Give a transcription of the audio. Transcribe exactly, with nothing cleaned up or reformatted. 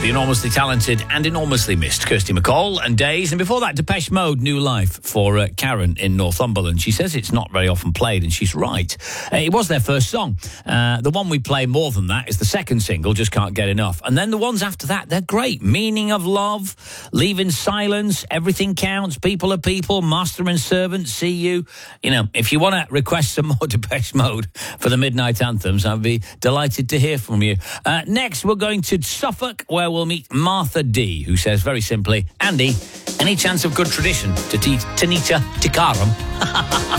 the enormously talented and enormously missed Kirsty MacColl and Days. And before that, Depeche Mode, New Life for uh, Karen in Northumberland. She says it's not very often played, and she's right. Uh, it was their first song. Uh, the one we play more than that is the second single, Just Can't Get Enough. And then the ones after that, they're great. Meaning of Love, Leaving Silence, Everything Counts, People Are People, Master and Servant, See You. You know, if you want to request some more Depeche Mode for the Midnight Anthems, I'd be delighted to hear from you. Uh, next, we're going to Suffolk, where we'll meet Martha D, who says very simply, Andy, any chance of good tradition to teach Tanita Tikaram?